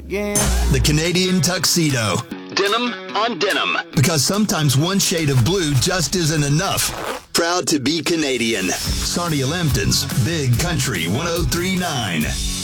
again. The Canadian tuxedo. Denim on denim. Because sometimes one shade of blue just isn't enough. Proud to be Canadian. Sarnia Lambton's Big Country 103.9.